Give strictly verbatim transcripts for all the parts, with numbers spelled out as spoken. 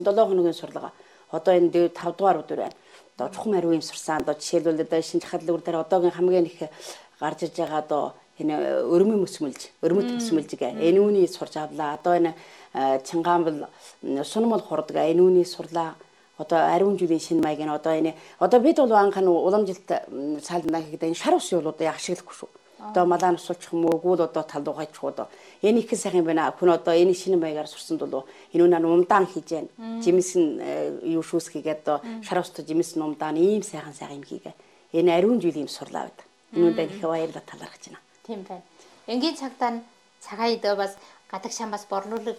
долоо хоногийн сурлага одоо энэ тавд дугаар өдөр байна. Одоо чухам хариу юм сурсан. Одоо жишээлбэл одоо шинж хадлагур дээр одоогийн хамгийн их гарч иж байгаа одоо энэ өрмөн мөсмөлж, өрмөд мөсмөлж гэ. Энэ үүний сурч авлаа. Одоо энэ Чингаанбал сунмал хурдаг. Энэ үүний сурлаа. Одоо ариун жилийн шинэ маяг нь одоо энэ одоо бид бол анхан уламжилт цаалнаа хийгээд энэ шар ус юу одоо ашиглахгүй шүү. Одоо малаа нусуулчих юм уу, гүйл одоо талдуугаачих одоо энэ их сайхан байна. Хүн одоо энэ шинэ маягаар сурсанд бол энэ үнэ умдаан хийж байна. Жимс нь юу шүүс хийгээд одоо шар устай жимс нь умдаан ийм сайхан сайхан юм хийгээ. Энэ ариун жилийн юм сурлаа байдаг. Энэ үндэ их баярлалаа талархаж байна. Тийм байна. Энгийн цагтаа цагаан идэ бас гадаг шамбас борлуулаг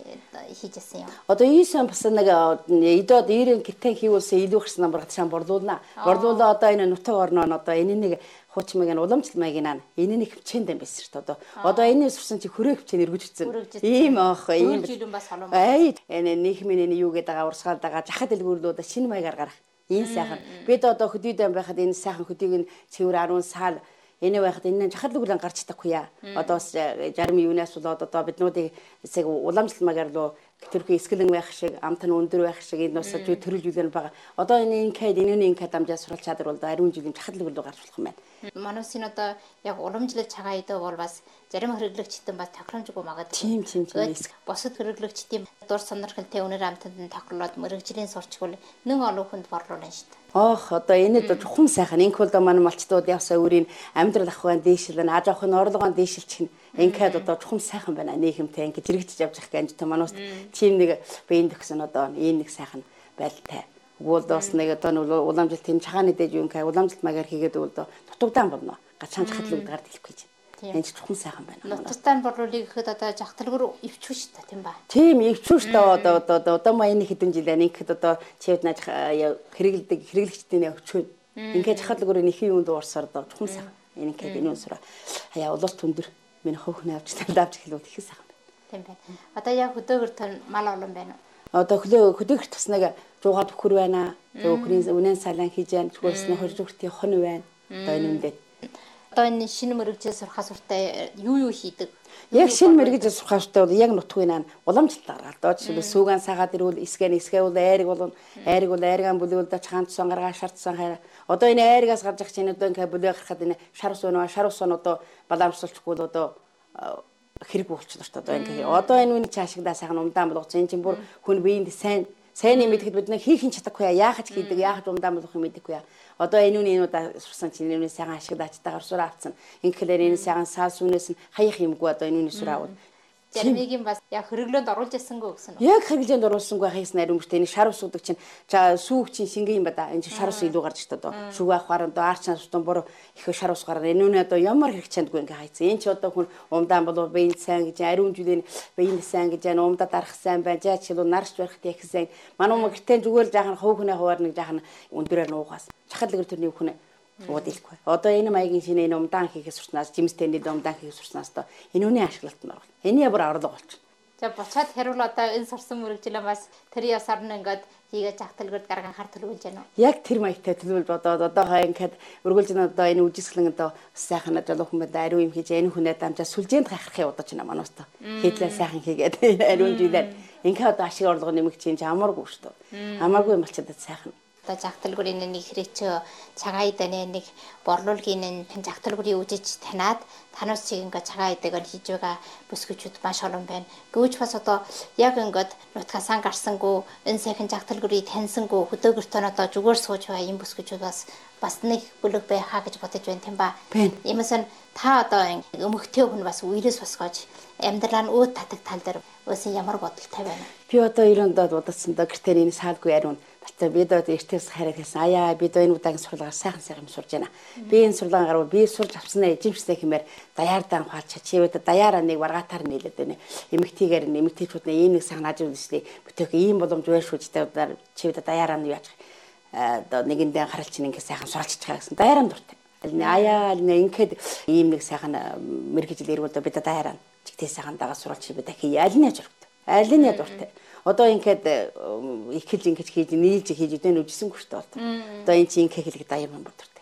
хийжсэн юм. Одоо ийсэн бас нэг идод ирэн гитэн хийвүүлсэн илүү хэрсэн намбар гадаг шам борлуулна. Борлуулаа одоо энэ нутаг орноо одоо энэ нэг хуучмыг нь уламжлал маяг наа. Энэ нэг хвчээнд юм байсан шүү дээ. Одоо одоо энэний сурсан чи хүрээ хвчээр эргэж өгсөн. Ийм аах ийм жирэн бас холон. Ай энэ нийгмийн энэ юу гэдэг байгаа урсгаал дагаа жахад дэлгүүрлүүд шинэ маягаар гарах. Энэ сайхан. Бид одоо хөдийдэн байхад энэ сайхан хөдийг нь цэвэр аруун саал энэ байхад энэ жахад дэлгүүрлэн гарч чадахгүй яа. Одоо жарим юунаас болоод одоо биднүүдийг эсэг уламжлал маягаар руу төрхий эсгэлэн байх шиг, амт нь өндөр байх шиг энэ бас төрөл жилэн байгаа. Одоо энэ инкэд энэний инкэд амжаа сурал чадвар бол ариун жилийн жахад дэлгүүр рүү гарч болох юм байна. Манайсын одоо яг уламжлал цагаан идэ бол бас зарим хэрэглэгчдэн бас тохиромжгүй магадгүй. Тийм тийм тийм. Босод хэрэглэгчдийн дур сонирхолтой өнөр амтанд нь тохирлоод мэрэгжлийн сурчгүй нэн олон хүнд борлуулна шүү дээ. Ох одоо энэ дэ чухам сайхан инх бол манай малчтууд явсаа өөрийн амьдрал ахуйн дээшлэн аж ахуйн орлогоон дээшилчих нь инхэд одоо чухам сайхан байна. Нийгэмтэй ингэж хэрэгжиж явж явах гэж та манайс тийм нэг биеийн төгсөн одоо энэ нэг сайхан байлтай. Уул доос нэг одоо уламжлалт тийм чагааны дэж юу инхэ уламжлалт магаар хийгээд бол дутагдсан болно. Гачаан чахалгууд гард хэлэх гэж. Энэ ч чухам сайхан байна. Нутастан борлуулыг гэхэд одоо жахталгөр ивчүү шүү дээ тийм ба. Тийм ивчүү шүү дээ одоо одоо одоо маяны хэдэн жил байна. Ингээд одоо чивд нааж хэрэгэлдэг хэрэглэгчдийн өвчөө. Ингээд жахталгөрийн нэхийн юунд уурсаар одоо чухам сайхан. Энэ ингээд энэ үнсраа хаяа улуулт өндөр миний хөөхнөө авч тавьж хэлвэл их сайхан байна. Тийм байна. Одоо яг хөдөөгөр тань мал олон байна уу? Одоо хөлөө хөдөөгөр туснаг жуугаад бүхэр байна. Өөхрийн үнэн салан хийж байна. Чүгээрснээ хорж өгтийн хон байна. Одоо энэ үндэ. Одоо энэ шинэ мэрэгжил сурхаа суртаа юу юу хийдэг? Яг шинэ мэрэгжил сурхаа суртаа бол яг нутгүй наа уламжлалт гаргаад одоо жишээ сүүган сагаад ирвэл эсгэн эсгээ бол айрыг бол айрыг бол айргаан бүлэвэл да чагаанцсан гаргаа шаардсан хайр. Одоо энэ айргаас гарч ирэх чинь одоо ингээ бүлээ гарахад энэ шар ус өнөө шар ус нь одоо баламжуулчихгүй л одоо хэрэг болчихно шүү дээ. Одоо ингээ одоо энэ үний цаашигдаа сайхан умдаан болгоцсон. Энэ чинь бүр хүн биеинд сайн сайн юм идэхэд бид нэг хийх юм чадахгүй яа. Яахаж хийдэг, яахаж умдаан болгох юм идэхгүй яа. Одоо энэ үний энүүдаа сурсан чинь энэ үний сайхан ашигдаачтайгаар сур авцсан. Ингээхээр энэ сайхан сал сүнээс нь хаях юмгүй одоо энэ үний сур авал. Заримыг бас яг хөрөглөөнд оруулж ясангүй гэсэн үү? Яг хөрөглөөнд оруулсангүй хайсан ариун мөртөө энэ шар ус удаг чинь сүүг чинь шингэн юм ба да. Энэ чинь шар ус илүү гарч ирдэг одоо. Шүг авахаар одоо арчнаас утан буруу их шар ус гараар энэ үний одоо ямар хэрэг чандгүй ингээ хайцсан. Энэ ч одоо хүн умдаан болов биеийн сайн гэж ариун жилийн биеийн сайн гэж байна. Умдаа дарах сайн байна. Жаач хэл нарч барихт их сайн. Манай мөртөө зүгээр жаахан хөөхнээ хуваар нэг жаахан өндөрөөр нуугаас. Чахал гэр төрний хүн уудилгүй. Одоо энэ маягийн шинэ энэ умдаан хийхээс сурснаас жимстэй энэ умдаан хийхээс сурснаас одоо энэ үний ашиглалт нь орно. Энэ ямар орлого болчих. За буцаад хариул одоо энэ сурсан мөрөгжилэн бас тэр ясаар нь ингээд хийгээд жахталгад гарган хар төлөвлөж байна уу? Яг тэр маягтай төлөвлөж одоо одоохоо ингээд өргөлж нь одоо энэ үжисгэлэн одоо сайхан ажил хүмүүс ариун юм хийж энэ хүнээ дамжаа сүлжээнд гайхахын удаж байна манаас та. Хийдлээ сайхан хийгээд ариун жилээр ингээд одоо ашиг орлого нэмэх чинь амаргүй шүү дээ. Амаргүй юм болчиход сайхан. Одоо жахталгурын нэг хэрэгч цагаан иданы нэг борлуулгийн энэ жахталгурын үжиж танаад танаас чиг ингээ цагаан идэг хийж байгаа бүсгүүчүүд маш олон байна. Гэвч бас одоо яг ингээд нутгасаа гарсангүй энэ сайхан жахталгурыг таньсангүй хөдөөгөртөө одоо зүгээр сууж байгаа юм бүсгүүчүүд бас бас нэг бүлэг байхаа гэж бодож байна тийм ба. Иймээс та одоо өмгтэй хүн бас үерээс босгож амьдралаа нь өөд татаг тал дээр өсөн ямар бодолтой байна? Би одоо ерөөнд бодсон доо гэртээ энэ саалгүй ариун талтай бид одоо эртээс хараад хэлсэн аяа бид энэ удаагийн сурлагаар сайхан сайхан сурж байна. Би энэ сурлагаар гарав би сурж авснаа эзэмшсэй хэмээр даяардан хаалч чивэд даяараа нэг варгатаар нийлээд байна. Эмэгтэйгээр эмэгтэйчүүд нэг ийм нэг сайхан ажил үзлээ. Бүтээх ийм боломж байшгүй ч тавьдаар чивэд даяараа нь яаж одоо нэгэндээ харалч ингэ сайхан суралцж байгаа гэсэн даяараа дуртай. Аяа ингээд ийм нэг сайхан мэрэгжил ирвэл бид даяараа чигтээ сайхан дагаа суралцж би дахин аль нь зоригтой. Аль нь дуртай. Одоо ингээд их хэл ингэж хийж нийлж хийж өдөө нүжсэнгүй шүү дээ. Одоо энэ чинь ингээ хэлэх даяар маань бодортой.